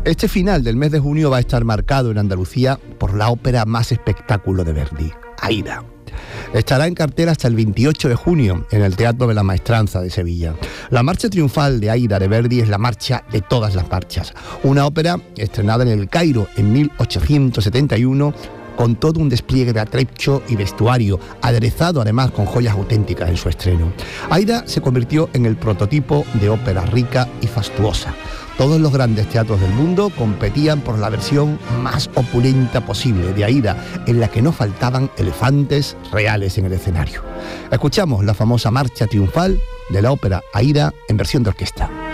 Este final del mes de junio va a estar marcado en Andalucía por la ópera más espectáculo de Verdi, Aida. Estará en cartel hasta el 28 de junio en el Teatro de la Maestranza de Sevilla. La marcha triunfal de Aida de Verdi es la marcha de todas las marchas, una ópera estrenada en El Cairo en 1871 con todo un despliegue de atrecho y vestuario, aderezado además con joyas auténticas en su estreno. Aida se convirtió en el prototipo de ópera rica y fastuosa. Todos los grandes teatros del mundo competían por la versión más opulenta posible de Aida, en la que no faltaban elefantes reales en el escenario. Escuchamos la famosa marcha triunfal de la ópera Aida en versión de orquesta.